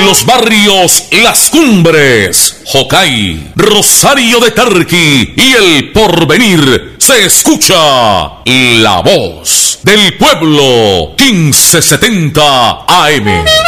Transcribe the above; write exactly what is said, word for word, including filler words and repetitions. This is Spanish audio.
los barrios Las Cumbres, Jocay, Rosario de Tarqui y El Porvenir se escucha la voz del pueblo, quince setenta A M.